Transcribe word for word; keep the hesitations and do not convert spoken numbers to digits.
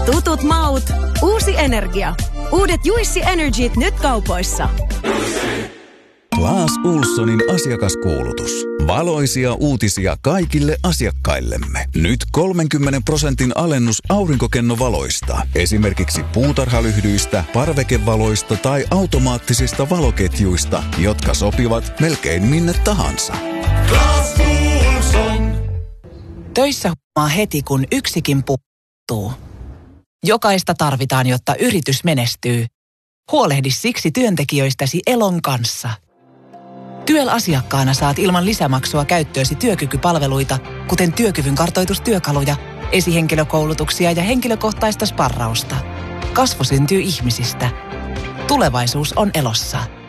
Tutut maut, uusi energia. Uudet Juissi Energyt nyt kaupoissa. Claes Ohlsonin asiakaskuulutus. Valoisia uutisia kaikille asiakkaillemme. Nyt kolmenkymmenen prosentin alennus aurinkokennovaloista. Esimerkiksi puutarhalyhdyistä, parvekevaloista tai automaattisista valoketjuista, jotka sopivat melkein minne tahansa. Claes Ohlson. Töissä huomaa heti, kun yksikin puuttuu. Jokaista tarvitaan, jotta yritys menestyy. Huolehdi siksi työntekijöistäsi Elon kanssa. T Y E L-asiakkaana saat ilman lisämaksua käyttöösi työkykypalveluita, kuten työkyvyn kartoitustyökaluja, esihenkilökoulutuksia ja henkilökohtaista sparrausta. Kasvu syntyy ihmisistä. Tulevaisuus on Elossa.